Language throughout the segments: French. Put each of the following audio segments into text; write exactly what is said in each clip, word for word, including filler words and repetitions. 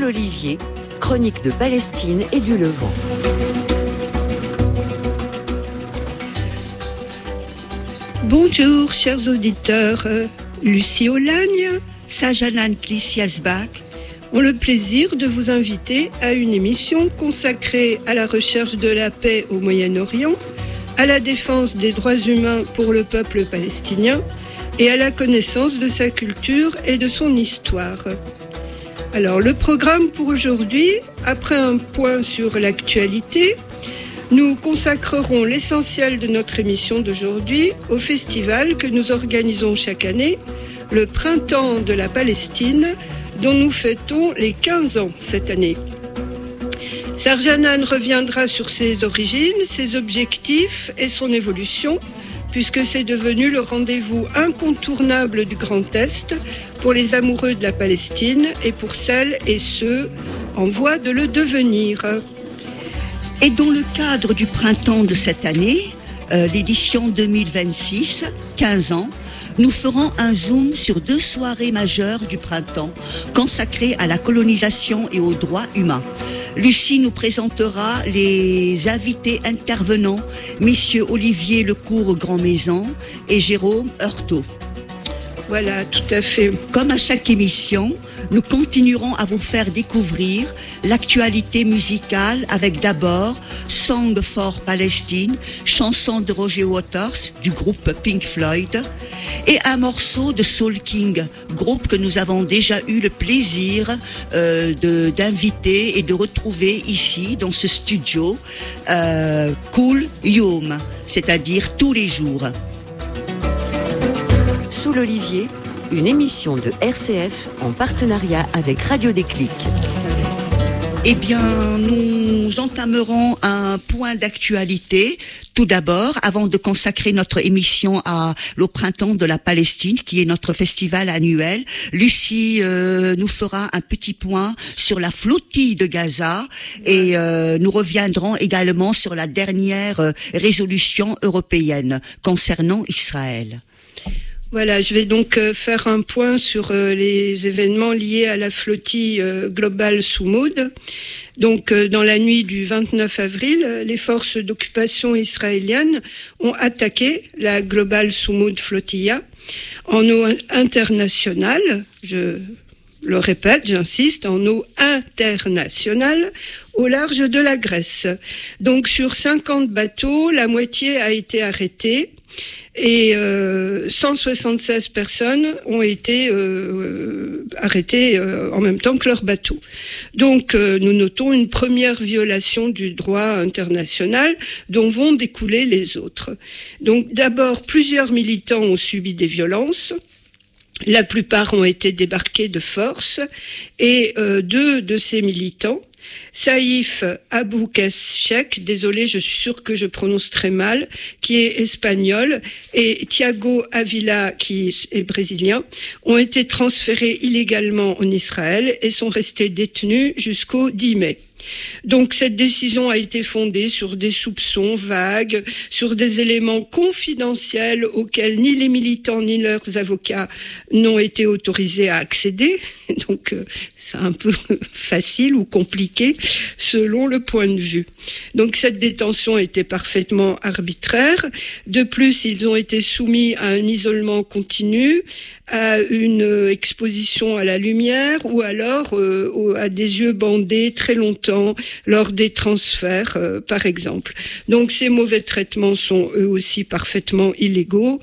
l'Olivier, chronique de Palestine et du Levant. Bonjour chers auditeurs, Lucie Olagne, Sajanan Klissiasbach ont le plaisir de vous inviter à une émission consacrée à la recherche de la paix au Moyen-Orient, à la défense des droits humains pour le peuple palestinien et à la connaissance de sa culture et de son histoire. Alors le programme pour aujourd'hui, après un point sur l'actualité, nous consacrerons l'essentiel de notre émission d'aujourd'hui au festival que nous organisons chaque année, le Printemps de la Palestine, dont nous fêtons les quinze ans cette année. Sarjanan reviendra sur ses origines, ses objectifs et son évolution, puisque c'est devenu le rendez-vous incontournable du Grand Est pour les amoureux de la Palestine et pour celles et ceux en voie de le devenir. Et dans le cadre du printemps de cette année, euh, l'édition deux mille vingt-six, quinze ans, nous ferons un zoom sur deux soirées majeures du printemps consacrées à la colonisation et aux droits humains. Lucie nous présentera les invités intervenants, messieurs Olivier Lecourt-Grand-Maison et Jérôme Heurtaud. Voilà, tout à fait. Comme à chaque émission, nous continuerons à vous faire découvrir l'actualité musicale avec d'abord Song for Palestine, chanson de Roger Waters du groupe Pink Floyd, et un morceau de Soul King, groupe que nous avons déjà eu le plaisir euh, de, d'inviter et de retrouver ici dans ce studio, euh, Kol Yom, c'est-à-dire tous les jours. Sous l'Olivier, une émission de R C F en partenariat avec Radio Déclic. Eh bien, nous entamerons un point d'actualité. Tout d'abord, avant de consacrer notre émission à au Printemps de la Palestine, qui est notre festival annuel, Lucie euh, nous fera un petit point sur la flottille de Gaza et euh, nous reviendrons également sur la dernière euh, résolution européenne concernant Israël. Voilà, je vais donc faire un point sur les événements liés à la flottille globale Soumoud. Donc, dans la nuit du vingt-neuf avril, les forces d'occupation israéliennes ont attaqué la globale Soumoud Flotilla en eau internationale, je le répète, j'insiste, en eau internationale, au large de la Grèce. Donc, sur cinquante bateaux, la moitié a été arrêtée. Et euh, cent soixante-seize personnes ont été euh, arrêtées euh, en même temps que leur bateau. Donc euh, nous notons une première violation du droit international dont vont découler les autres. Donc d'abord, plusieurs militants ont subi des violences. La plupart ont été débarqués de force et euh, deux de ces militants, Saïf Aboukeshek, désolé, je suis sûre que je prononce très mal, qui est espagnol, et Thiago Avila, qui est brésilien, ont été transférés illégalement en Israël et sont restés détenus jusqu'au dix mai. Donc cette décision a été fondée sur des soupçons vagues, sur des éléments confidentiels auxquels ni les militants ni leurs avocats n'ont été autorisés à accéder. Donc euh, c'est un peu facile ou compliqué selon le point de vue. Donc cette détention était parfaitement arbitraire. De plus, ils ont été soumis à un isolement continu, à une exposition à la lumière ou alors euh, à des yeux bandés très longtemps lors des transferts, euh, par exemple. Donc ces mauvais traitements sont eux aussi parfaitement illégaux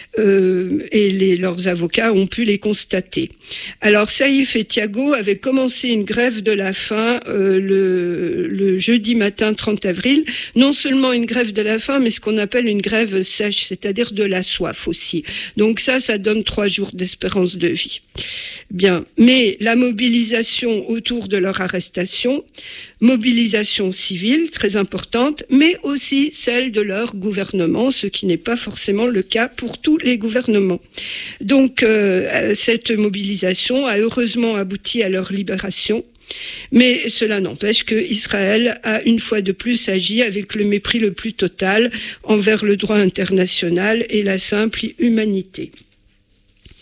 euh, et les, leurs avocats ont pu les constater. Alors Saïf et Thiago avaient commencé une grève de la faim euh, le, le jeudi matin trente avril. Non seulement une grève de la faim, mais ce qu'on appelle une grève sèche, c'est-à-dire de la soif aussi. Donc ça, ça donne trois jours d'espérance de vie. Bien, mais la mobilisation autour de leur arrestation, mobilisation civile très importante, mais aussi celle de leur gouvernement, ce qui n'est pas forcément le cas pour tous les gouvernements. Donc euh, cette mobilisation a heureusement abouti à leur libération. Mais cela n'empêche que Israël a une fois de plus agi avec le mépris le plus total envers le droit international et la simple humanité.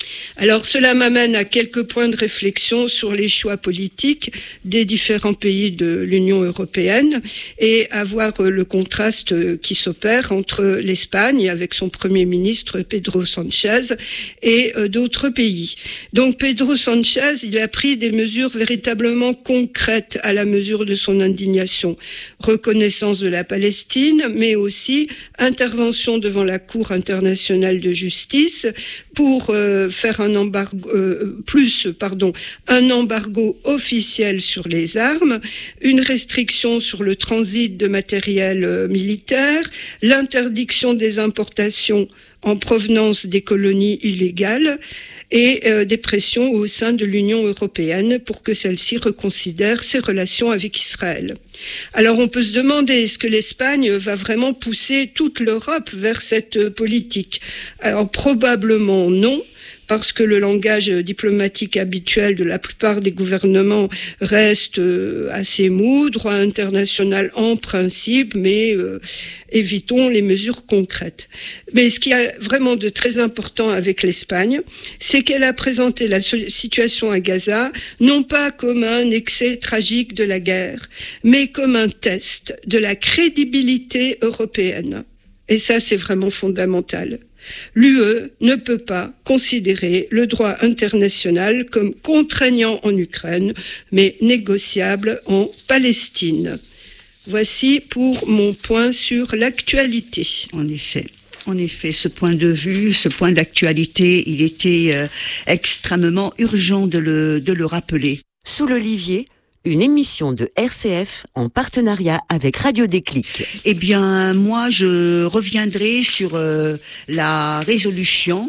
Alors cela m'amène à quelques points de réflexion sur les choix politiques des différents pays de l'Union européenne et à voir le contraste qui s'opère entre l'Espagne avec son Premier ministre Pedro Sánchez et d'autres pays. Donc Pedro Sánchez, il a pris des mesures véritablement concrètes à la mesure de son indignation. Reconnaissance de la Palestine, mais aussi intervention devant la Cour internationale de justice pour euh, faire un embargo, euh, plus, pardon, un embargo officiel sur les armes, une restriction sur le transit de matériel euh, militaire, l'interdiction des importations en provenance des colonies illégales et euh, des pressions au sein de l'Union européenne pour que celle-ci reconsidère ses relations avec Israël. Alors on peut se demander, est-ce que l'Espagne va vraiment pousser toute l'Europe vers cette politique ? Alors probablement non, parce que le langage diplomatique habituel de la plupart des gouvernements reste assez mou, droit international en principe, mais euh, évitons les mesures concrètes. Mais ce qui est vraiment de très important avec l'Espagne, c'est qu'elle a présenté la situation à Gaza non pas comme un excès tragique de la guerre, mais comme un test de la crédibilité européenne. Et ça, c'est vraiment fondamental. L'U E ne peut pas considérer le droit international comme contraignant en Ukraine, mais négociable en Palestine. Voici pour mon point sur l'actualité. En effet. En effet, ce point de vue, ce point d'actualité, il était euh, extrêmement urgent de le, de le rappeler. Sous l'Olivier, une émission de R C F en partenariat avec Radio Déclic. Eh bien, moi, je reviendrai sur euh, la résolution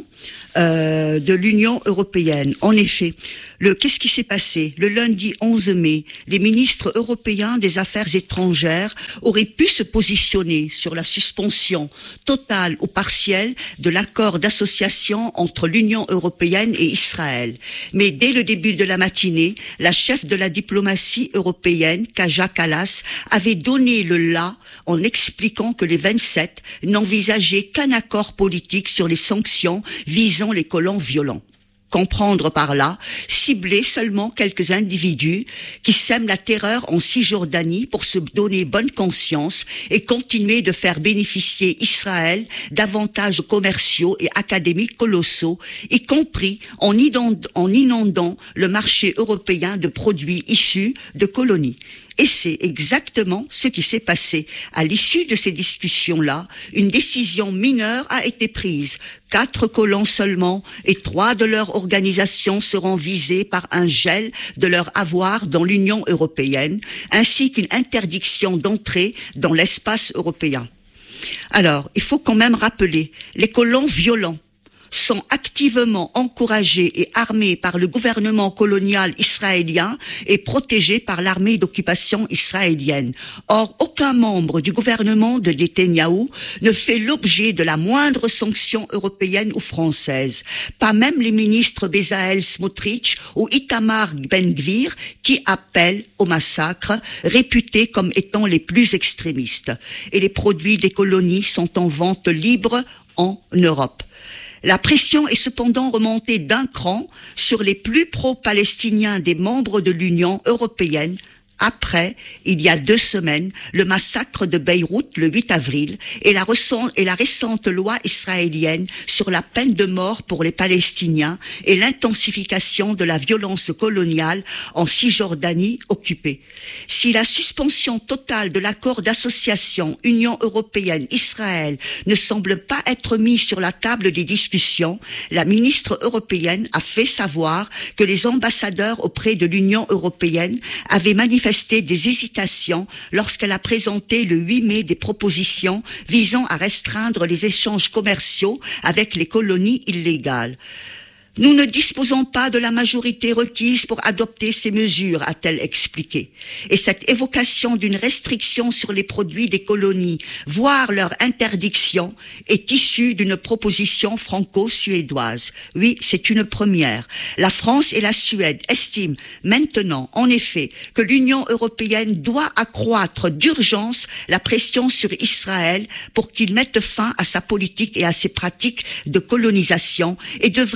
euh, de l'Union européenne. En effet, le qu'est-ce qui s'est passé ? Le lundi onze mai, les ministres européens des Affaires étrangères auraient pu se positionner sur la suspension totale ou partielle de l'accord d'association entre l'Union européenne et Israël. Mais dès le début de la matinée, la chef de la diplomatie européenne, Kaja Kallas, avait donné le là en expliquant que les vingt-sept n'envisageaient qu'un accord politique sur les sanctions visant les colons violents. Comprendre par là, cibler seulement quelques individus qui sèment la terreur en Cisjordanie pour se donner bonne conscience et continuer de faire bénéficier Israël d'avantages commerciaux et académiques colossaux, y compris en inondant, en inondant le marché européen de produits issus de colonies. Et c'est exactement ce qui s'est passé. À l'issue de ces discussions-là, une décision mineure a été prise. Quatre colons seulement et trois de leur organisation seront visés par un gel de leur avoir dans l'Union européenne, ainsi qu'une interdiction d'entrée dans l'espace européen. Alors, il faut quand même rappeler, les colons violents sont activement encouragés et armés par le gouvernement colonial israélien et protégés par l'armée d'occupation israélienne. Or, aucun membre du gouvernement de Netanyahou ne fait l'objet de la moindre sanction européenne ou française. Pas même les ministres Bezalel Smotrich ou Itamar Ben-Gvir qui appellent au massacre, réputés comme étant les plus extrémistes. Et les produits des colonies sont en vente libre en Europe. La pression est cependant remontée d'un cran sur les plus pro-palestiniens des membres de l'Union européenne après, il y a deux semaines, le massacre de Beyrouth le huit avril et la, recent, et la récente loi israélienne sur la peine de mort pour les Palestiniens et l'intensification de la violence coloniale en Cisjordanie occupée. Si la suspension totale de l'accord d'association Union européenne-Israël ne semble pas être mise sur la table des discussions, la ministre européenne a fait savoir que les ambassadeurs auprès de l'Union européenne avaient manifesté des hésitations lorsqu'elle a présenté le huit mai des propositions visant à restreindre les échanges commerciaux avec les colonies illégales. Nous ne disposons pas de la majorité requise pour adopter ces mesures, a-t-elle expliqué. Et cette évocation d'une restriction sur les produits des colonies, voire leur interdiction, est issue d'une proposition franco-suédoise. Oui, c'est une première. La France et la Suède estiment maintenant, en effet, que l'Union européenne doit accroître d'urgence la pression sur Israël pour qu'il mette fin à sa politique et à ses pratiques de colonisation et devrait même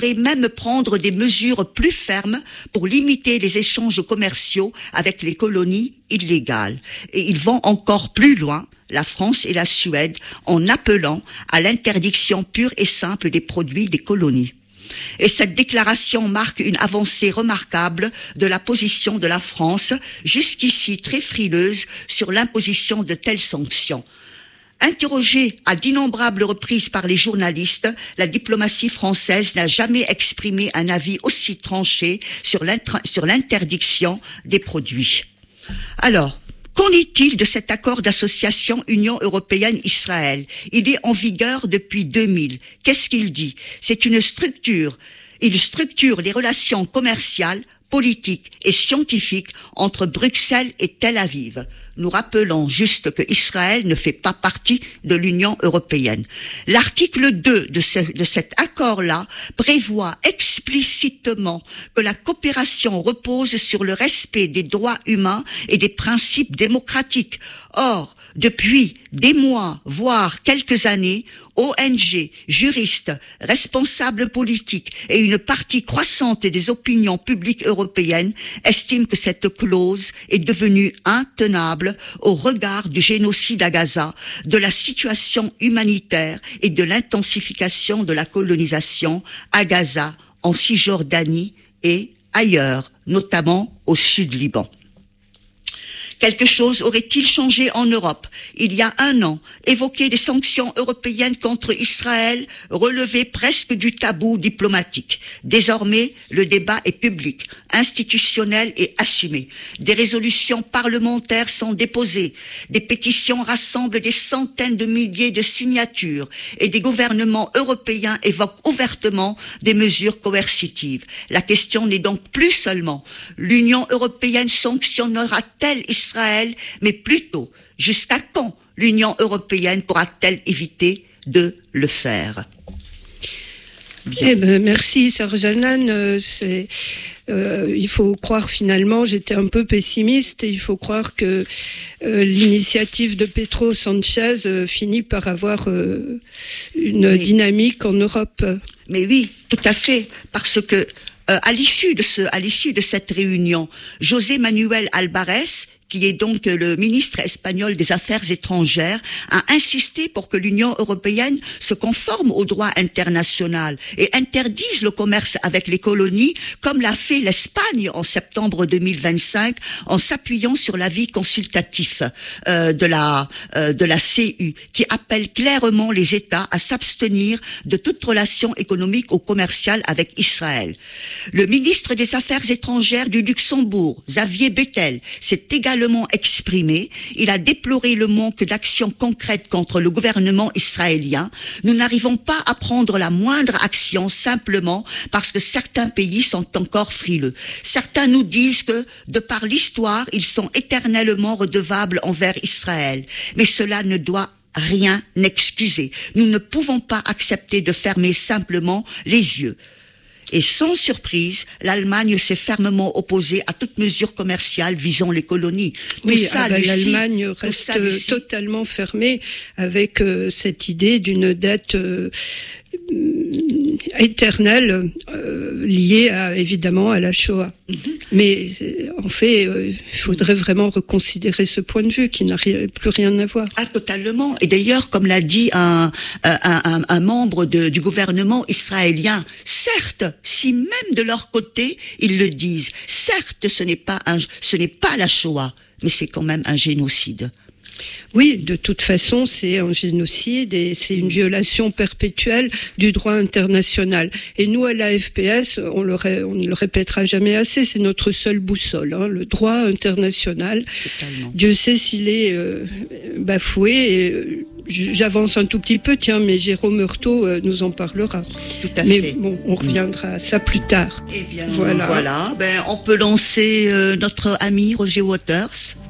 même prendre des mesures plus fermes pour limiter les échanges commerciaux avec les colonies illégales. Et ils vont encore plus loin, la France et la Suède, en appelant à l'interdiction pure et simple des produits des colonies. Et cette déclaration marque une avancée remarquable de la position de la France, jusqu'ici très frileuse sur l'imposition de telles sanctions. Interrogée à d'innombrables reprises par les journalistes, la diplomatie française n'a jamais exprimé un avis aussi tranché sur l'interdiction des produits. Alors, qu'en est-il de cet accord d'association Union européenne-Israël? Il est en vigueur depuis deux mille. Qu'est-ce qu'il dit? C'est une structure. Il structure les relations commerciales, politiques et scientifiques entre Bruxelles et Tel Aviv. Nous rappelons juste que Israël ne fait pas partie de l'Union européenne. L'article deux de, ce, de cet accord-là prévoit explicitement que la coopération repose sur le respect des droits humains et des principes démocratiques. Or, depuis des mois, voire quelques années, O N G, juristes, responsables politiques et une partie croissante des opinions publiques européennes estiment que cette clause est devenue intenable au regard du génocide à Gaza, de la situation humanitaire et de l'intensification de la colonisation à Gaza, en Cisjordanie et ailleurs, notamment au sud Liban. Quelque chose aurait-il changé en Europe? Il y a un an, évoquer des sanctions européennes contre Israël relevait presque du tabou diplomatique. Désormais, le débat est public, institutionnel et assumé. Des résolutions parlementaires sont déposées, des pétitions rassemblent des centaines de milliers de signatures et des gouvernements européens évoquent ouvertement des mesures coercitives. La question n'est donc plus seulement l'Union européenne sanctionnera-t-elle Israël Israël, mais plutôt, jusqu'à quand l'Union européenne pourra-t-elle éviter de le faire? Eh ben, merci Sarjanan. Euh, c'est, euh, il faut croire finalement, j'étais un peu pessimiste, il faut croire que euh, l'initiative de Pedro Sanchez euh, finit par avoir euh, une oui. dynamique en Europe. Mais oui, tout à fait, parce que euh, à l'issue de ce, à l'issue de cette réunion, José Manuel Alvarez, qui est donc le ministre espagnol des Affaires étrangères, a insisté pour que l'Union européenne se conforme au droit international et interdise le commerce avec les colonies, comme l'a fait l'Espagne en septembre deux mille vingt-cinq, en s'appuyant sur l'avis consultatif euh, de la euh, de la C U, qui appelle clairement les États à s'abstenir de toute relation économique ou commerciale avec Israël. Le ministre des Affaires étrangères du Luxembourg, Xavier Bettel, s'est également exprimé. Il a déploré le manque d'action concrète contre le gouvernement israélien. Nous n'arrivons pas à prendre la moindre action simplement parce que certains pays sont encore frileux. Certains nous disent que, de par l'histoire, ils sont éternellement redevables envers Israël. Mais cela ne doit rien excuser. Nous ne pouvons pas accepter de fermer simplement les yeux. Et sans surprise, l'Allemagne s'est fermement opposée à toute mesure commerciale visant les colonies. Tout oui, ça, ah ben, Lucie, l'Allemagne reste ça, totalement fermée avec euh, cette idée d'une dette euh, éternelle euh, liée à, évidemment à la Shoah. Mm-hmm. Mais en fait, euh, il faudrait vraiment reconsidérer ce point de vue qui n'a ri- plus rien à voir. Ah, totalement. Et d'ailleurs, comme l'a dit un, un, un, un membre de, du gouvernement israélien, certes, si même de leur côté, ils le disent, certes, ce n'est pas un, ce n'est pas la Shoah, mais c'est quand même un génocide. Oui, de toute façon, c'est un génocide et c'est une violation perpétuelle du droit international. Et nous, à l'A F P S, on, le ré, on ne le répétera jamais assez, c'est notre seule boussole, hein, le droit international. Totalement. Dieu sait s'il est euh, bafoué. Et, euh, j'avance un tout petit peu, tiens, mais Jérôme Heurtaud euh, nous en parlera. Tout à mais fait. bon, on reviendra à ça plus tard. Eh bien, voilà. voilà. Ben, on peut lancer euh, notre ami Roger Waters.